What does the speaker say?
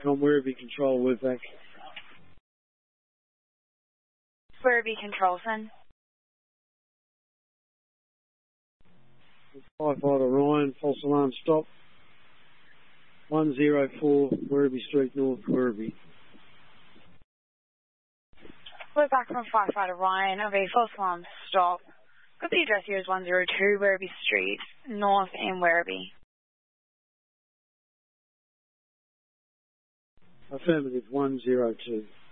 on Werribee Control, we're back. Werribee Control, son. Firefighter Ryan, false alarm stop. 104 Werribee Street, North Werribee. We're back from Firefighter Ryan. Okay, false alarm stop. Got the address here is 102 Werribee Street, North in Werribee. Affirmative, 102.